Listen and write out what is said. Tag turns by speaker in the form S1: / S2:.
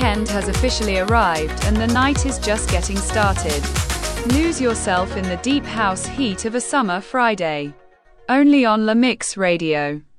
S1: weekend has officially arrived and the night is just getting started. Lose yourself in the deep house heat of a summer Friday. Only on La Mix Radio.